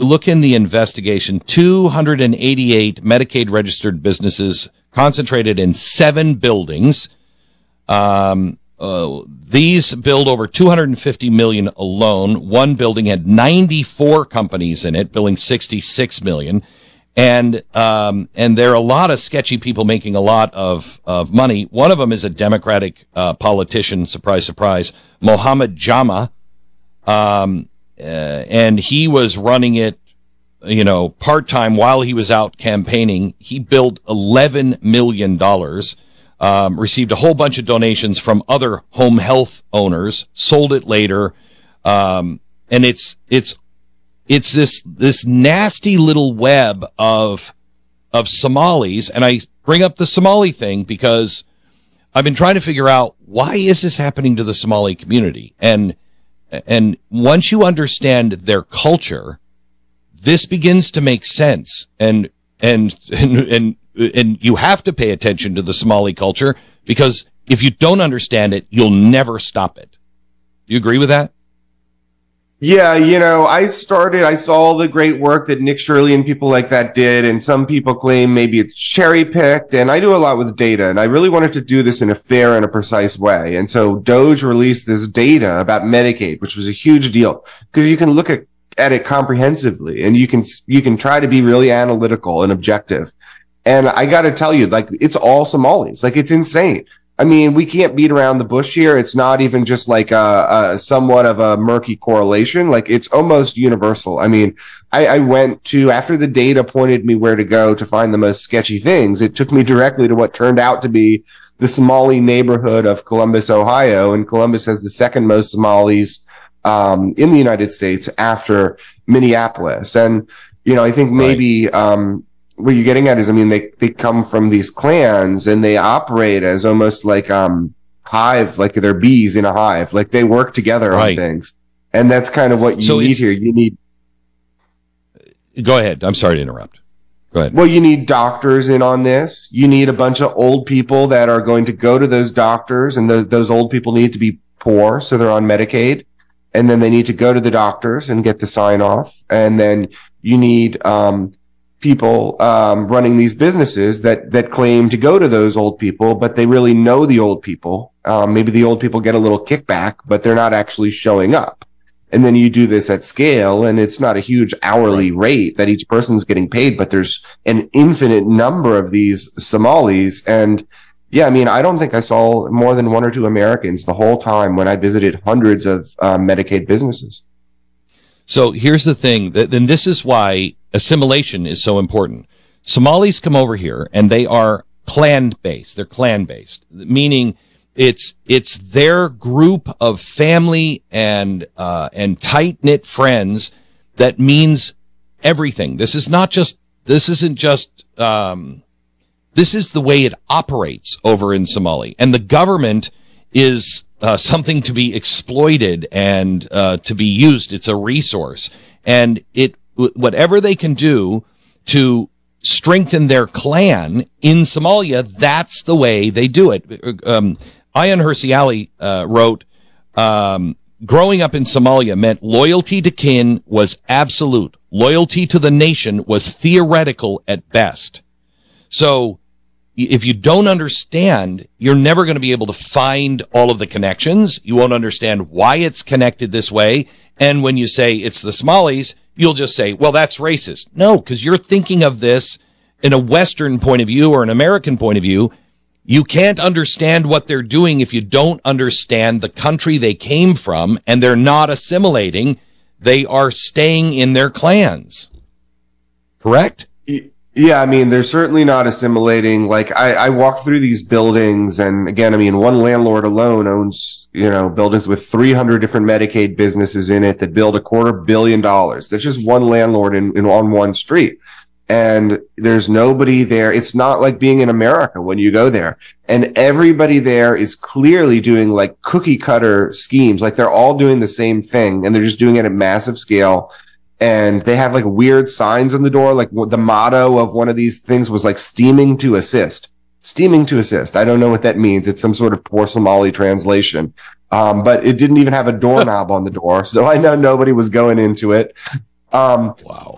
look in the investigation, 288 Medicaid registered businesses concentrated in 7 buildings. These billed over $250 million alone. One building had 94 companies in it, billing $66 million. And there are a lot of sketchy people making a lot of money. One of them is a Democratic politician, surprise, surprise, Mohammed Jama. And he was running it, part-time while he was out campaigning. He billed $11 million, received a whole bunch of donations from other home health owners, sold it later. And it's this nasty little web of Somalis. And I bring up the Somali thing because I've been trying to figure out, why is this happening to the Somali community? And once you understand their culture, this begins to make sense. And you have to pay attention to the Somali culture, because if you don't understand it, you'll never stop it. You agree with that? Yeah, I saw the great work that Nick Shirley and people like that did, and some people claim maybe it's cherry-picked, and I do a lot with data, and I really wanted to do this in a fair and a precise way. And so DOJ released this data about Medicaid, which was a huge deal, because you can look at it comprehensively, and you can try to be really analytical and objective. And I got to tell you, it's all Somalis. It's insane. I mean, we can't beat around the bush here. It's not even just a somewhat of a murky correlation. It's almost universal. I mean, I went to, after the data pointed me where to go to find the most sketchy things, it took me directly to what turned out to be the Somali neighborhood of Columbus, Ohio. And Columbus has the second most Somalis in the United States after Minneapolis. And, I think maybe what you're getting at is, they come from these clans, and they operate as almost hive, they're bees in a hive. They work together on things. And that's kind of what you need here. You need... Go ahead. I'm sorry to interrupt. Go ahead. Well, you need doctors in on this. You need a bunch of old people that are going to go to those doctors, and those old people need to be poor, so they're on Medicaid. And then they need to go to the doctors and get the sign off. And then you need people running these businesses that claim to go to those old people, but they really know the old people. Maybe the old people get a little kickback, but they're not actually showing up. And then you do this at scale, and it's not a huge hourly rate that each person's getting paid, but there's an infinite number of these Somalis. And yeah, I don't think I saw more than 1 or 2 Americans the whole time when I visited hundreds of Medicaid businesses. So here's the thing, then this is why assimilation is so important. Somalis come over here, and they are clan-based. They're clan-based, meaning it's their group of family and tight-knit friends that means everything. This isn't just this is the way it operates over in Somalia, and the government is something to be exploited and to be used. It's a resource, and whatever they can do to strengthen their clan in Somalia, that's the way they do it. Ayaan Hirsi Ali wrote, growing up in Somalia meant loyalty to kin was absolute. Loyalty to the nation was theoretical at best. So if you don't understand, you're never going to be able to find all of the connections. You won't understand why it's connected this way. And when you say it's the Somalis, you'll just say, well, that's racist. No, because you're thinking of this in a Western point of view or an American point of view. You can't understand what they're doing if you don't understand the country they came from, and they're not assimilating. They are staying in their clans. Correct? Yeah, they're certainly not assimilating. I walked through these buildings, and again, one landlord alone owns, buildings with 300 different Medicaid businesses in it that build $250 million. That's just one landlord on one street. And there's nobody there. It's not like being in America when you go there. And everybody there is clearly doing cookie cutter schemes. They're all doing the same thing, and they're just doing it at massive scale. And they have weird signs on the door. The motto of one of these things was steaming to assist. Steaming to assist. I don't know what that means. It's some sort of poor Somali translation. But it didn't even have a doorknob on the door. So I know nobody was going into it. Wow.